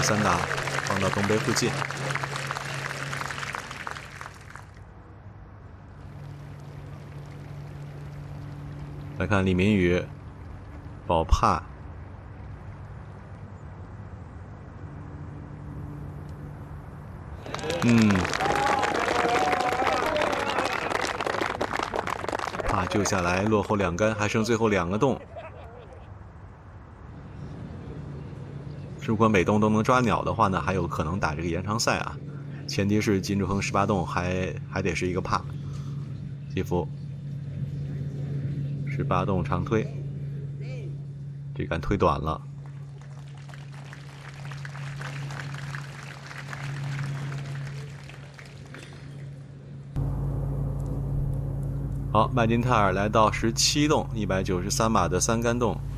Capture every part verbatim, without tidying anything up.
三打放到东北附近。来看李明宇，保帕，嗯，帕救下来，落后两杆，还剩最后两个洞。如果每洞都能抓鸟的话呢，还有可能打这个延长赛啊。前提是金柱亨十八洞还还得是一个帕。吉福，十八洞长推，这杆推短了。好，麦金泰尔来到十七洞，一百九十三码的三杆洞。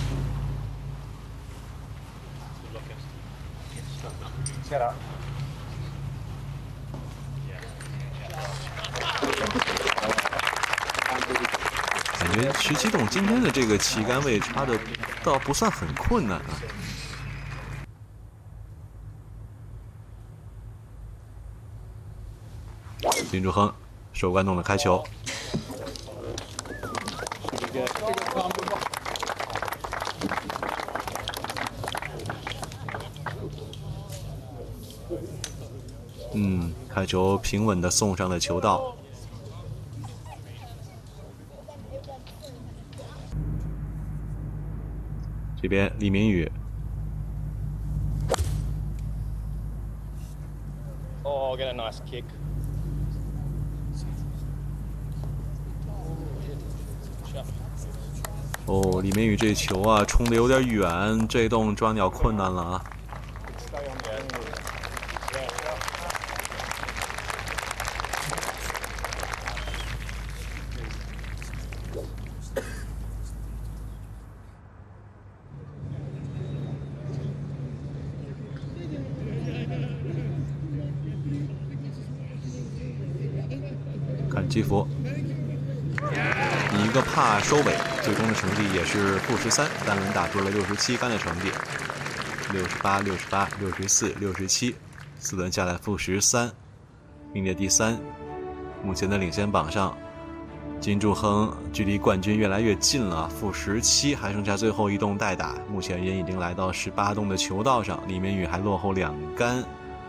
感觉十七洞今天的这个旗杆位插的倒不算很困难啊。金柱亨手杆洞的开球。嗯，开球平稳的送上了球道。这边李明宇， 哦 get a nice kick。 哦，李明宇这球啊，冲的有点远，这洞抓鸟困难了啊。看基福，以一个帕收尾，最终的成绩也是负十三，单轮打出了六十七杆的成绩，六十八、六十八、六十四、六十七，四轮下来负十三，名列第三。目前的领先榜上，金柱亨距离冠军越来越近了，负十七，还剩下最后一洞待打，目前也已经来到十八洞的球道上，李明宇还落后两杆。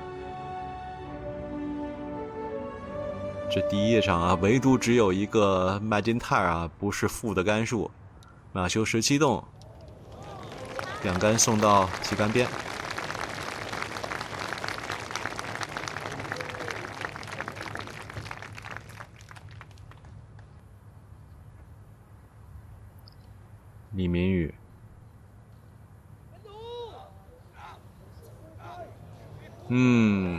这第一场啊，唯独只有一个麦金泰尔啊，不是负的杆数。马修十七洞，两杆送到旗杆边。李明宇，嗯。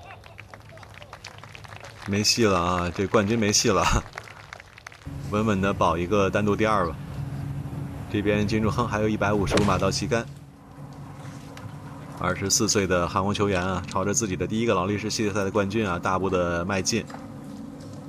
没戏了啊！这冠军没戏了，稳稳的保一个单独第二吧。这边金柱亨还有一百五十五码到旗杆，二十四岁的韩国球员啊，朝着自己的第一个劳力士系列赛的冠军啊，大步的迈进。